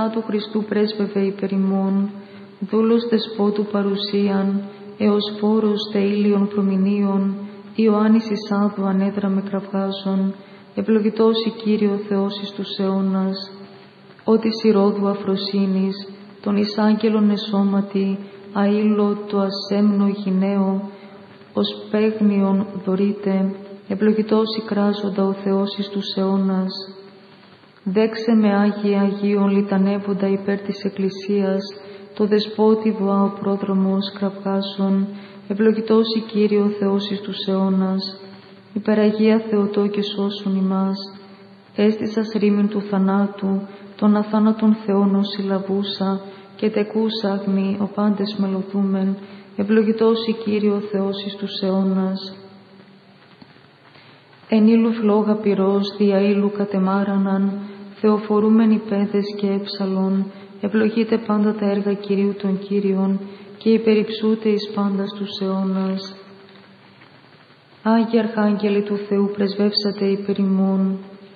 του Χριστού πρέσβευε υπερ ημών, δούλος δεσπότου παρουσίαν, έως φόρος τε ήλιων προμηνίων, Ιωάννης Ισάδου ανέδραμε κραυγάζων, ευλογητός η Κύριο Θεός εις τους αιώνας. Ότι Ηρόδου αφροσύνης, τον εις άγγελον εσώματι, αήλο το ασέμνο γυναίο, ως παίγνιον δωρείται, ευλογητός η κράζοντα ο Θεός εις τους αιώνας. Δέξε με Άγιε Αγίων λιτανεύοντα υπέρ της Εκκλησίας, το δεσπότη βοά ο πρόδρομος κραυγάσων, ευλογητός η Κύριο Θεός εις τους αιώνας. Υπεραγία Θεοτό και σώσον ημάς, έστησας ρήμην του θανάτου, των αθάνατων Θεών ως συλλαβούσα, και τεκούσα αγνή ο πάντες μελωθούμεν, ευλογητός η Κύριο Θεός εις τους αιώνας. Εν ήλου φλόγα πυρός, δια ήλου κατεμάραναν, θεοφορούμεν υπέδες και έψαλον, ευλογείτε πάντα τα έργα Κυρίου των Κύριων, και υπερυψούτε εις πάντα στους αιώνας. Άγιοι Αρχάγγελοι του Θεού, πρεσβεύσατε υπερ ημών.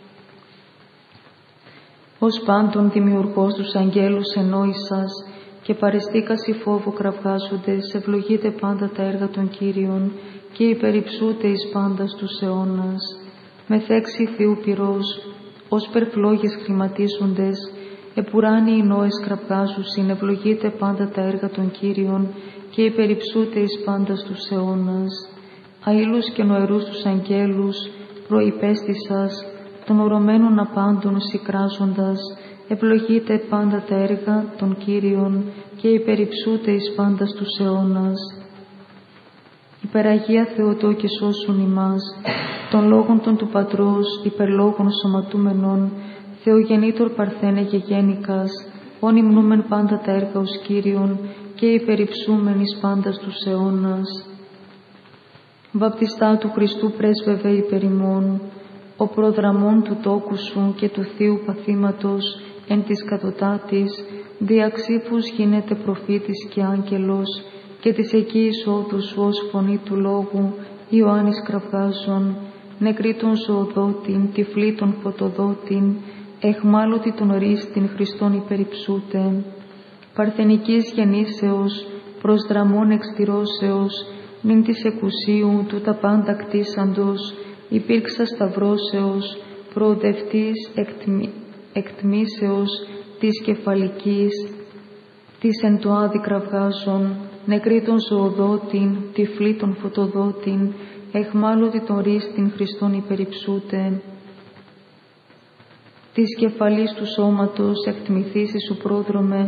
Ως πάντων δημιουργός τους αγγέλους ενόησας, και παρεστήκασι φόβο κραυγάζοντες, ευλογείτε πάντα τα έργα των Κύριων, και υπερυψούτε εις πάντα στους αιώνας. Με θέξη Θεού πυρός, ως περφλόγες χρηματίζοντες, επουράνοι οι νόες κραυγάζουσιν, ευλογείτε πάντα τα έργα των Κύριων, και υπερυψούτε εις πάντα στους αιώνας. Αήλους και νοερούς τους αγγέλους, προϋπέστησας, των ορωμένων απάντων σικράζοντας, ευλογείτε πάντα τα έργα των Κύριων, και υπερυψούτε εις πάντα στους αιώνας. Υπεραγία Θεοτό και σώσον ημάς, των λόγων των του Πατρός, υπερλόγων σωματούμενων, Θεογεννήτωρ Παρθένε γεγένικας, όν υμνούμεν πάντα τα έργα ως Κύριον, και υπερυψούμεν εις πάντα στους αιώνας. Βαπτιστά του Χριστού πρέσβευε υπερ ημών, ο προδραμών του τόκου σου και του Θείου παθήματος εν της κατωτάτης, δια ξύφους γίνεται προφήτης και άγγελος, και της εκεί εισόδου σου ως φωνή του λόγου, Ιωάννης κραυγάζων, νεκρή των ζωοδότην, τυφλή των φωτοδότην, εχμάλωτη των ρίστην Χριστόν υπερυψούτε. Παρθενικής γεννήσεως, προς δραμών εξτηρώσεως, νυν της εκουσίου του τα πάντα κτίσαντος, υπήρξα σταυρώσεως, προοδευτής εκτμήσεως της κεφαλικής, της εν το άδη κραυγάζων, νεκρή των ζωοδότην, τυφλή των φωτοδότην, εχμάλωτη των ρίστην Χριστόν υπερυψούτε. Της κεφαλής του σώματος εκτμηθήσει σου πρόδρομε,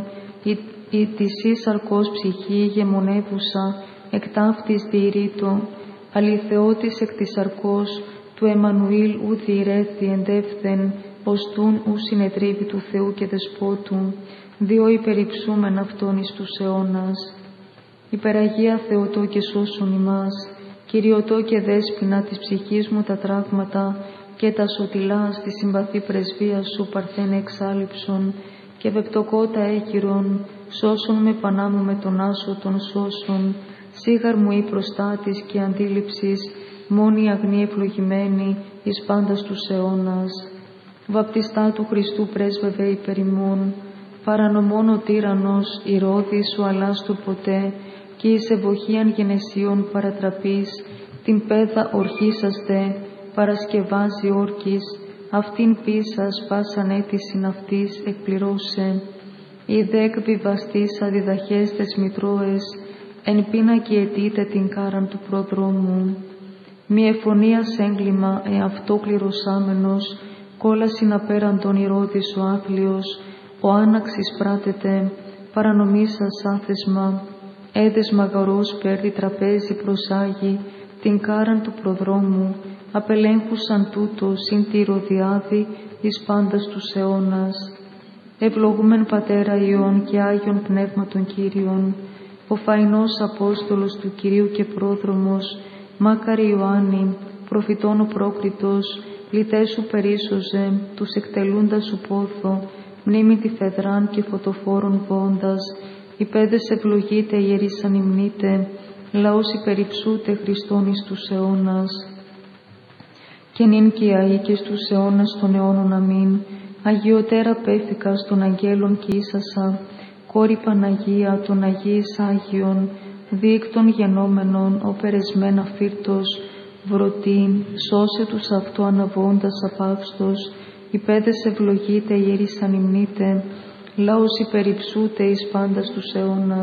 η της σαρκός ψυχή γεμονεύουσα, εκ ταύτης διηρήτω, αληθεώτης εκ της σαρκός του Εμμανουήλ ου διηρέθη εντεύθεν, ως τούν ου συνετρίβη του Θεού και Δεσπότου, διό υπερυψούμεν αυτόν εις τους αιώνας. Υπεραγία Θεοτό και σώσον ημάς, Κυριωτό και δέσποινα της ψυχής μου τα τραύματα, και τα σωτηλά στη συμπαθή πρεσβεία σου Παρθένε εξάλειψον, και βεπτοκότα έκυρον, σώσον με πανάμου με τον άσο των σώσον, σίγαρ μου η προστάτης και αντίληψης, μόνη αγνή ευλογημένη, εις πάντα στους αιώνας. Βαπτιστά του Χριστού πρέσβευε υπερ ημών, παρανομών ο τύραννος, ηρώδης σου αλάστου ποτέ, και εις ευωχίαν γενεσίων παρατραπής, την πέδα ορχήσαστε, παρασκευάζει όρκης, αυτήν πίσας πάσαν αίτησιν αυτής εκπληρώσε. Η δέκ βιβαστής αδιδαχέστες μητρώες, εν πίνακι αιτείται την κάραν του προδρόμου. Μη εφωνίας έγκλημα εαυτό κληρωσάμενος, κόλασιν απέραντον ηρώδης ο άθλιος, ο άναξης πράτεται, παρανομήσας άθεσμα, έδες μαγαρός πέρδι τραπέζι προσάγει, την κάραν του προδρόμου, απελέγχουσαν τούτο συν τη Ηρωδιάδη εις πάντας τους αιώνας. Ευλογούμεν Πατέρα Υιών και Άγιον Πνεύματον Κύριον, ο φαϊνός Απόστολος του Κυρίου και πρόδρομος, μάκαρη Ιωάννη, προφητών ο πρόκριτος, λυτές σου περίσσοζε, τους εκτελούντας σου πόθο, μνήμη τη φεδράν και φωτοφόρων βόντας, υπέδες ευλογείτε ιερείς ανυμνείτε, λαός υπερυψούτε Χριστόν εις τους αιώνας. Και νυν και αεί και στους αιώνας των αιώνων αμήν. Αγιωτέρα πέφικας των αγγέλων και ίσασα, κόρη Παναγία των Αγίης Άγιων, δίκτων γενόμενων, ο περεσμένα φύρτος, βρωτήν, σώσε τους αυτό αναβώντας απαύστος, οι πέδες ευλογείτε, ιερείς ανυμνείτε, λαός υπερυψούτε εις πάντας τους αιώνας.